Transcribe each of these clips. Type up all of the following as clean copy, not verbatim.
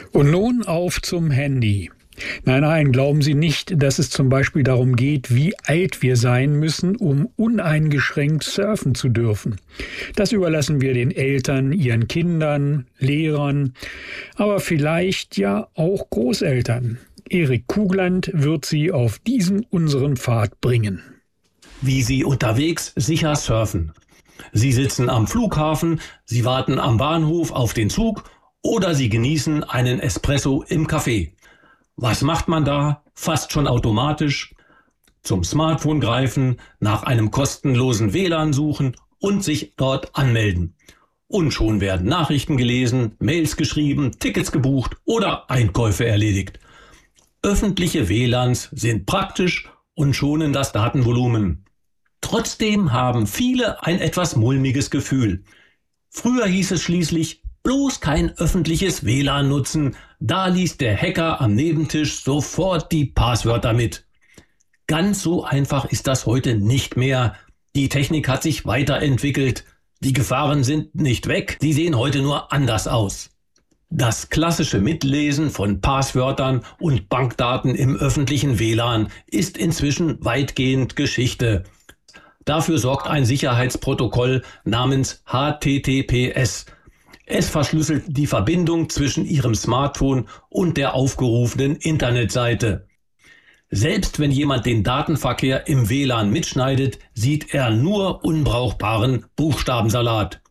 Und nun auf zum Handy. Nein, nein, glauben Sie nicht, dass es zum Beispiel darum geht, wie alt wir sein müssen, um uneingeschränkt surfen zu dürfen. Das überlassen wir den Eltern, ihren Kindern, Lehrern, aber vielleicht ja auch Großeltern. Erik Kugland wird Sie auf diesen unseren Pfad bringen. Wie Sie unterwegs sicher surfen. Sie sitzen am Flughafen, Sie warten am Bahnhof auf den Zug oder Sie genießen einen Espresso im Café. Was macht man da? Fast schon automatisch. Zum Smartphone greifen, nach einem kostenlosen WLAN suchen und sich dort anmelden. Und schon werden Nachrichten gelesen, Mails geschrieben, Tickets gebucht oder Einkäufe erledigt. Öffentliche WLANs sind praktisch und schonen das Datenvolumen. Trotzdem haben viele ein etwas mulmiges Gefühl. Früher hieß es schließlich, bloß kein öffentliches WLAN nutzen, da liest der Hacker am Nebentisch sofort die Passwörter mit. Ganz so einfach ist das heute nicht mehr. Die Technik hat sich weiterentwickelt. Die Gefahren sind nicht weg, sie sehen heute nur anders aus. Das klassische Mitlesen von Passwörtern und Bankdaten im öffentlichen WLAN ist inzwischen weitgehend Geschichte. Dafür sorgt ein Sicherheitsprotokoll namens HTTPS. Es verschlüsselt die Verbindung zwischen Ihrem Smartphone und der aufgerufenen Internetseite. Selbst wenn jemand den Datenverkehr im WLAN mitschneidet, sieht er nur unbrauchbaren Buchstabensalat.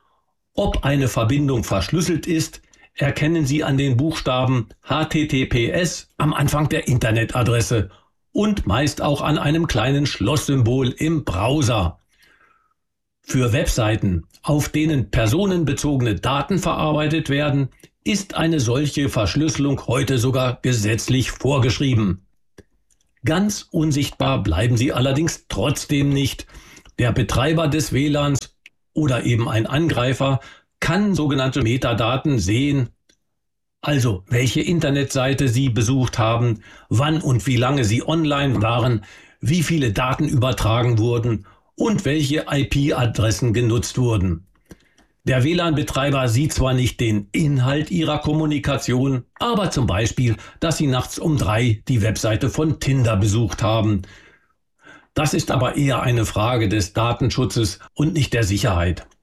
Ob eine Verbindung verschlüsselt ist, erkennen Sie an den Buchstaben HTTPS am Anfang der Internetadresse und meist auch an einem kleinen Schlosssymbol im Browser. Für Webseiten, auf denen personenbezogene Daten verarbeitet werden, ist eine solche Verschlüsselung heute sogar gesetzlich vorgeschrieben. Ganz unsichtbar bleiben sie allerdings trotzdem nicht. Der Betreiber des WLANs oder eben ein Angreifer kann sogenannte Metadaten sehen, also welche Internetseite Sie besucht haben, wann und wie lange Sie online waren, wie viele Daten übertragen wurden und welche IP-Adressen genutzt wurden. Der WLAN-Betreiber sieht zwar nicht den Inhalt Ihrer Kommunikation, aber zum Beispiel, dass Sie nachts um 3 die Webseite von Tinder besucht haben. Das ist aber eher eine Frage des Datenschutzes und nicht der Sicherheit.